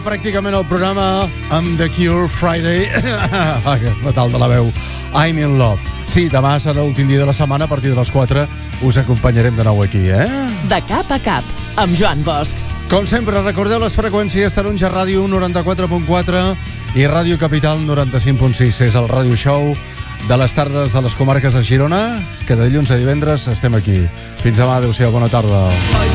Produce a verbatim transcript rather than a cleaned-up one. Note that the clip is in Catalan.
pràcticament el programa amb The Cure Friday. Fatal de la veu. I'm in love. Sí, demà serà l'últim dia de la setmana. A partir de les quatre us acompanyarem de nou aquí, eh? De cap a cap, amb Joan Bosch. Com sempre, recordeu les freqüències Taronja Ràdio noranta-quatre punt quatre i Ràdio Capital noranta-cinc punt sis. És el ràdio show de les tardes de les comarques de Girona, que de dilluns a divendres estem aquí. Fins demà, adéu-siau, bona tarda.